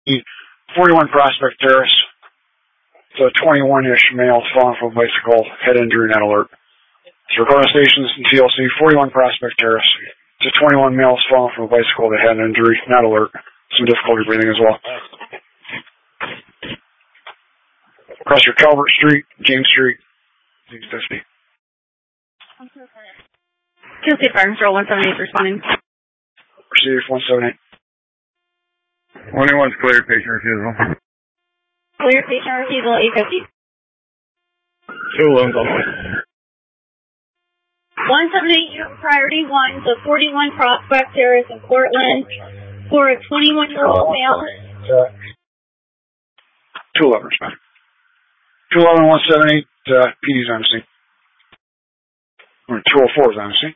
41 Prospect Terrace. It's a 21-ish male falling from a bicycle, head injury, not alert. So recording stations in TLC, 41 Prospect Terrace. It's a 21 male falling from a bicycle that had an injury, not alert. Some difficulty breathing as well. Across your Calvert Street, James Street, 650. Tuesday Fire Control 178 responding. Receive 178. 21's clear, patient refusal. Clear patient refusal 850. 2 call. 178 priority 1 to 41 Prospect Terrace in Portland for a 21-year-old male. 211 respond. 211 178, PD's on the scene. 204 is on the scene.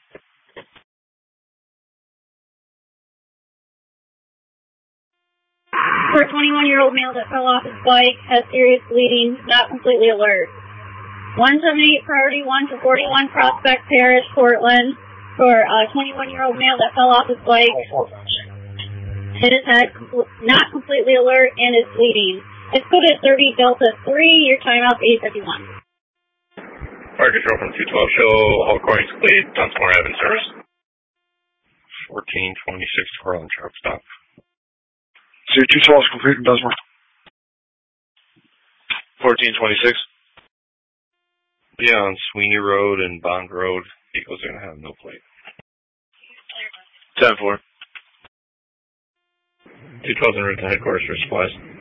For a 21-year-old male that fell off his bike, has serious bleeding, not completely alert. 178 priority 1 to 41 Prospect Terrace, Portland, for a 21-year-old male that fell off his bike, hit his head, not completely alert, and is bleeding. It's coded 30 Delta 3, your timeout 851. Fire Control from 212, show all recordings complete, Dunsmore Ave in service. 1426 Corlin truck stop. So your 212 is complete in Dunsmore. 1426. Yeah, on Sweeney Road and Bond Road, vehicles are going to have no plate. 10-4. 212 en route to headquarters for supplies.